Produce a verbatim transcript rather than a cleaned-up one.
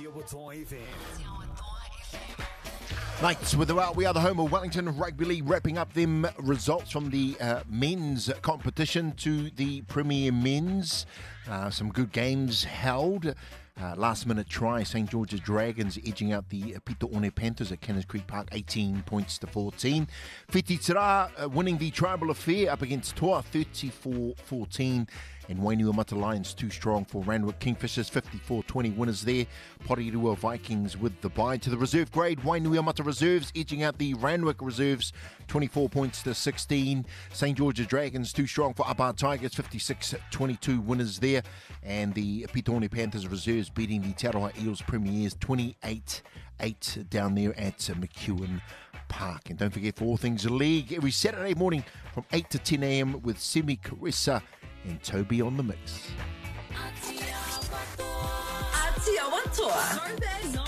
Nights with the well, we are the home of Wellington Rugby League, wrapping up them results from the uh, men's competition to the Premier Men's. Uh, some good games held. Uh, last minute try, Saint George's Dragons edging out the Pitaone Panthers at Cannons Creek Park, eighteen points to fourteen. Whiti Tira uh, winning the Tribal Affair up against Toa, thirty-four fourteen. And Wainuiomata Lions too strong for Randwick Kingfishers, fifty-four twenty winners there. Porirua Vikings with the bye. To the reserve grade, Wainuiomata Reserves edging out the Randwick Reserves, twenty-four points to sixteen. Saint George's Dragons too strong for Upper Tigers, fifty-six twenty-two winners there. And the Pitaone Panthers Reserves beating the Te Aroha Eels Premiers, twenty-eight eight down there at McEwen Park. And don't forget, for all things league, every Saturday morning from eight to ten a.m. with Semi Carissa and Toby on the mix. Aotearoa